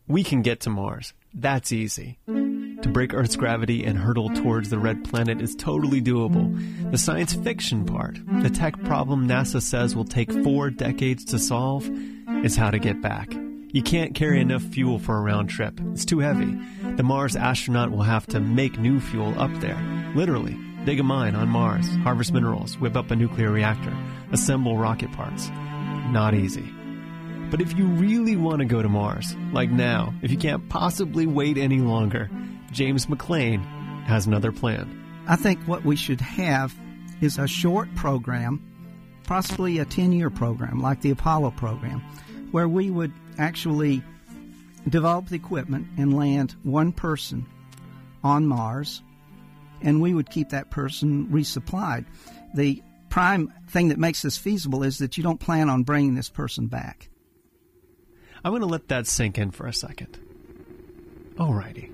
We can get to Mars. That's easy. To break Earth's gravity and hurtle towards the red planet is totally doable. The science fiction part, the tech problem NASA says will take 4 decades to solve, is how to get back. You can't carry enough fuel for a round trip. It's too heavy. The Mars astronaut will have to make new fuel up there. Literally. Dig a mine on Mars, harvest minerals, whip up a nuclear reactor, assemble rocket parts. Not easy. But if you really want to go to Mars, like now, if you can't possibly wait any longer, James McClain has another plan. I think what we should have is a short program, possibly a 10-year program, like the Apollo program, where we would actually develop the equipment and land one person on Mars, and we would keep that person resupplied. The prime thing that makes this feasible is that you don't plan on bringing this person back. I'm going to let that sink in for a second. Alrighty.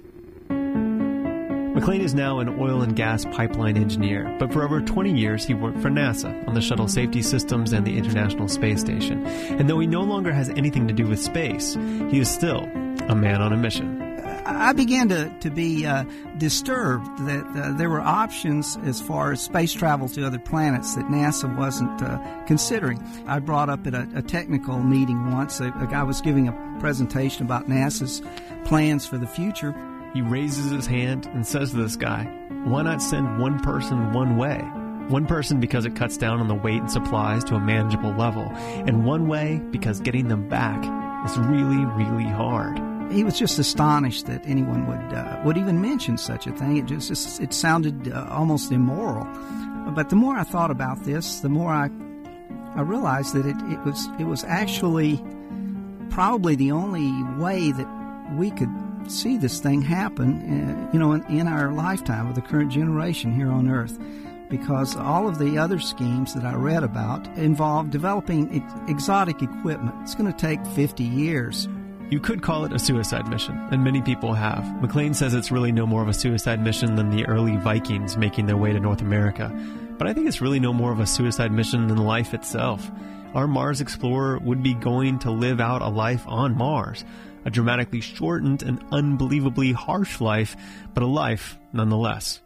McClain is now an oil and gas pipeline engineer, but for over 20 years he worked for NASA on the shuttle safety systems and the International Space Station. And though he no longer has anything to do with space, he is still a man on a mission. I began to be disturbed that there were options as far as space travel to other planets that NASA wasn't considering. I brought up at a technical meeting once, a guy was giving a presentation about NASA's plans for the future. He raises his hand and says to this guy, why not send one person one way? One person because it cuts down on the weight and supplies to a manageable level, and one way because getting them back is really, really hard. He was just astonished that anyone would even mention such a thing. It sounded almost immoral. But the more I thought about this, the more I realized that it was actually probably the only way that we could see this thing happen, in our lifetime with the current generation here on Earth. Because all of the other schemes that I read about involve developing exotic equipment. It's going to take 50 years. You could call it a suicide mission, and many people have. McClain says it's really no more of a suicide mission than the early Vikings making their way to North America. But I think it's really no more of a suicide mission than life itself. Our Mars explorer would be going to live out a life on Mars. A dramatically shortened and unbelievably harsh life, but a life nonetheless.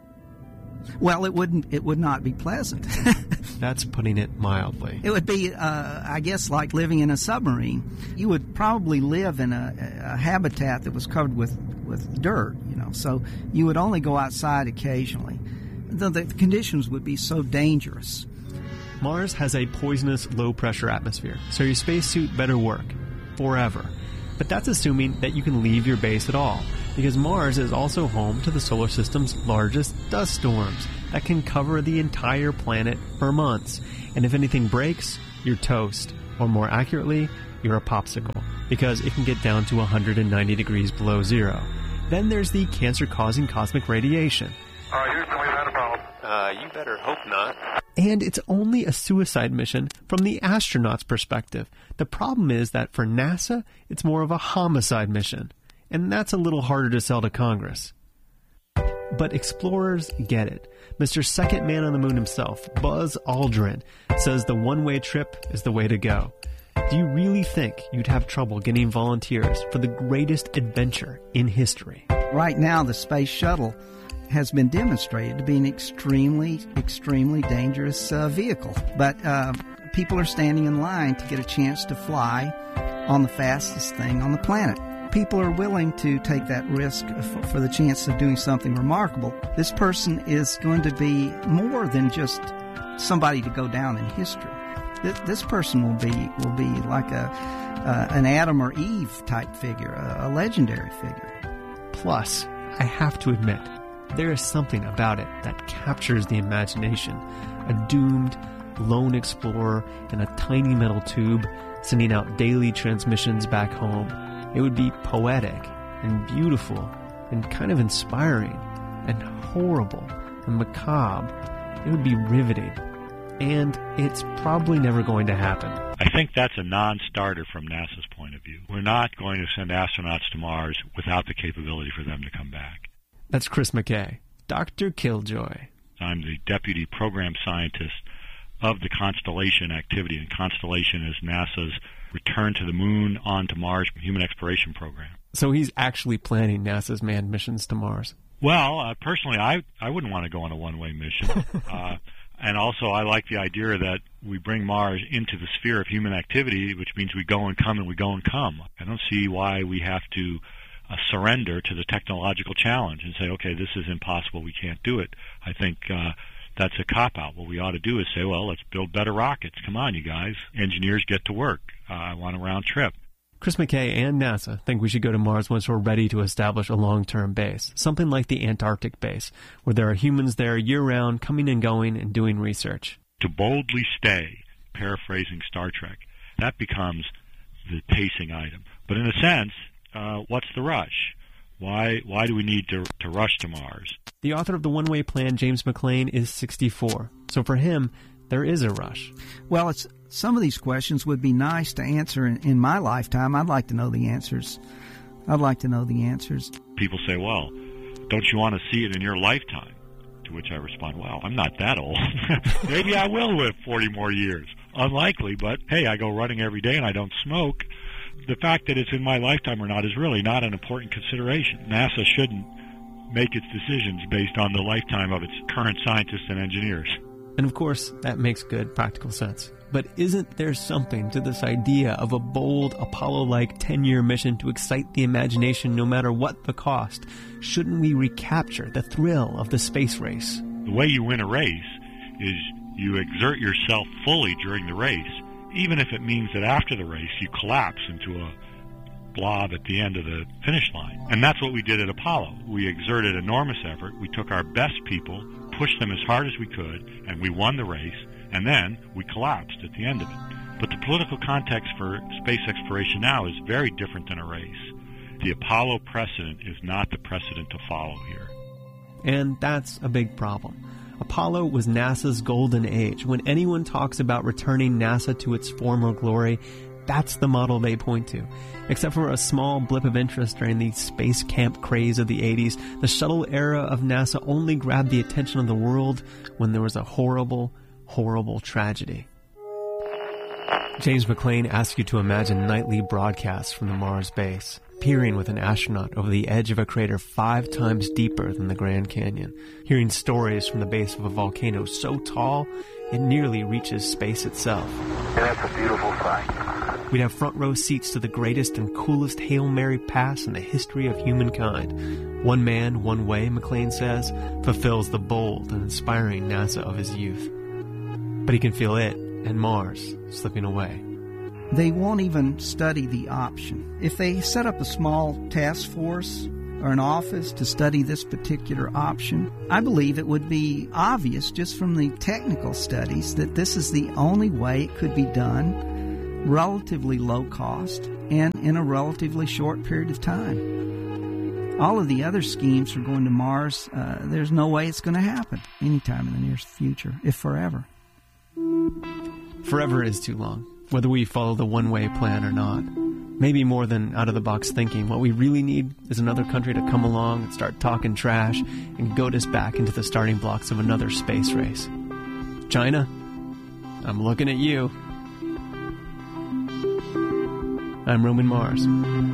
Well, it would not be pleasant. That's putting it mildly. It would be, I guess, like living in a submarine. You would probably live in a habitat that was covered with dirt, so you would only go outside occasionally. The conditions would be so dangerous. Mars has a poisonous low-pressure atmosphere, so your spacesuit better work forever. But that's assuming that you can leave your base at all, because Mars is also home to the solar system's largest dust storms that can cover the entire planet for months. And if anything breaks, you're toast. Or more accurately, you're a popsicle, because it can get down to 190 degrees below zero. Then there's the cancer-causing cosmic radiation. Houston, we've had a problem. You better hope not. And it's only a suicide mission from the astronaut's perspective. The problem is that for NASA, it's more of a homicide mission. And that's a little harder to sell to Congress. But explorers get it. Mr. Second Man on the Moon himself, Buzz Aldrin, says the one-way trip is the way to go. Do you really think you'd have trouble getting volunteers for the greatest adventure in history? Right now, the space shuttle has been demonstrated to be an extremely, extremely dangerous vehicle. But people are standing in line to get a chance to fly on the fastest thing on the planet. People are willing to take that risk for the chance of doing something remarkable. This person is going to be more than just somebody to go down in history. This person will be like an Adam or Eve type figure, a legendary figure. Plus, I have to admit, there is something about it that captures the imagination. A doomed, lone explorer in a tiny metal tube sending out daily transmissions back home. It would be poetic and beautiful and kind of inspiring and horrible and macabre. It would be riveting. And it's probably never going to happen. I think that's a non-starter from NASA's point of view. We're not going to send astronauts to Mars without the capability for them to come back. That's Chris McKay, Dr. Killjoy. I'm the deputy program scientist of the Constellation activity, and Constellation is NASA's return to the moon, on to Mars human exploration program. So he's actually planning NASA's manned missions to Mars. Well, personally, I wouldn't want to go on a one-way mission. And also, I like the idea that we bring Mars into the sphere of human activity, which means we go and come and we go and come. I don't see why we have to surrender to the technological challenge and say, okay, this is impossible, we can't do it. I think that's a cop-out. What we ought to do is say, well, let's build better rockets. Come on, you guys. Engineers, get to work. I want a round trip. Chris McKay and NASA think we should go to Mars once we're ready to establish a long-term base, something like the Antarctic base, where there are humans there year-round coming and going and doing research. To boldly stay, paraphrasing Star Trek, that becomes the pacing item. But in a sense, what's the rush? Why do we need to rush to Mars? The author of The One-Way Plan, James McClain, is 64. So for him, there is a rush. Well, some of these questions would be nice to answer in my lifetime. I'd like to know the answers. People say, well, don't you want to see it in your lifetime? To which I respond, well, I'm not that old. Maybe I will live 40 more years. Unlikely, but hey, I go running every day and I don't smoke. The fact that it's in my lifetime or not is really not an important consideration. NASA shouldn't make its decisions based on the lifetime of its current scientists and engineers. And of course, that makes good practical sense. But isn't there something to this idea of a bold, Apollo-like 10-year mission to excite the imagination no matter what the cost? Shouldn't we recapture the thrill of the space race? The way you win a race is you exert yourself fully during the race, even if it means that after the race you collapse into a blob at the end of the finish line. And that's what we did at Apollo. We exerted enormous effort. We took our best people, pushed them as hard as we could, and we won the race, and then we collapsed at the end of it. But the political context for space exploration now is very different than a race. The Apollo precedent is not the precedent to follow here. And that's a big problem. Apollo was NASA's golden age. When anyone talks about returning NASA to its former glory, that's the model they point to. Except for a small blip of interest during the space camp craze of the 80s, the shuttle era of NASA only grabbed the attention of the world when there was a horrible, horrible tragedy. James McClain asks you to imagine nightly broadcasts from the Mars base, peering with an astronaut over the edge of a crater 5 times deeper than the Grand Canyon, hearing stories from the base of a volcano so tall it nearly reaches space itself. That's a beautiful sight. We'd have front row seats to the greatest and coolest Hail Mary pass in the history of humankind. One man, one way, McClain says, fulfills the bold and inspiring NASA of his youth. But he can feel it and Mars slipping away. They won't even study the option. If they set up a small task force or an office to study this particular option, I believe it would be obvious just from the technical studies that this is the only way it could be done, relatively low cost, and in a relatively short period of time. All of the other schemes for going to Mars, there's no way it's going to happen anytime in the near future, if forever. Forever is too long, whether we follow the one-way plan or not. Maybe more than out-of-the-box thinking, what we really need is another country to come along and start talking trash and goad us back into the starting blocks of another space race. China, I'm looking at you. I'm Roman Mars.